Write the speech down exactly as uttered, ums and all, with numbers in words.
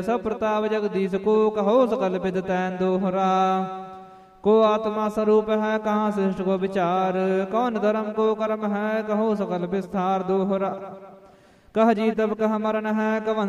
सब प्रताप जगदीश को कहो सकल विद तैन दोहरा। को आत्मा स्वरूप है कहाँ सृष्टि को विचार, कौन धर्म को कर्म है कहो सकल विस्तार दोहरा। कह जी तब कह मरण है कवन